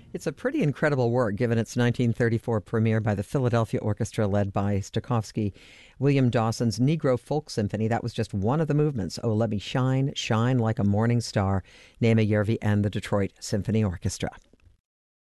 It's a pretty incredible work given its 1934 premiere by the Philadelphia Orchestra led by Stokowski. William Dawson's Negro Folk Symphony, that was just one of the movements. Oh, Let Me Shine, Shine Like a Morning Star, Nema Järvi and the Detroit Symphony Orchestra.